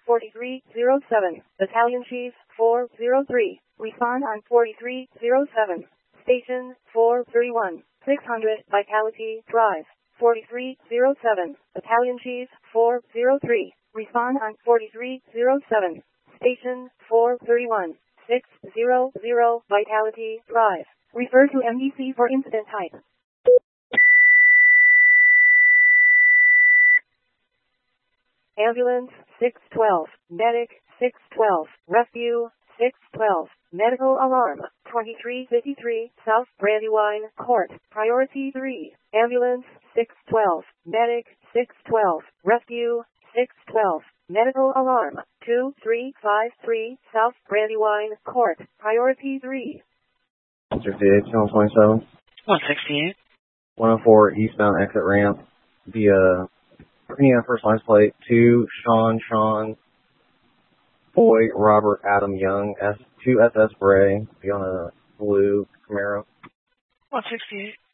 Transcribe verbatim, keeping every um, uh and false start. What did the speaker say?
forty-three oh seven. Battalion Chief four oh three. Respond on forty-three oh seven. Station four thirty-one. six hundred Vitality Drive. forty-three oh seven. Battalion Chief four oh three. Respond on forty-three oh seven. Station four thirty-one. six hundred Vitality Drive. Refer to M D C for incident type. Ambulance six twelve. Medic six twelve. Rescue six twelve. Medical alarm twenty-three fifty-three South Brandywine Court. Priority three. Ambulance six twelve. Medic six twelve. Rescue six twelve. Medical alarm two three five three South Brandywine Court. Priority three. Officer Fig, channel twenty-seven. one sixty-eight. one oh four eastbound exit ramp via Virginia first license plate two Sean Sean Boy Robert Adam Young S two S S Bray be on a blue Camaro. one sixty-eight.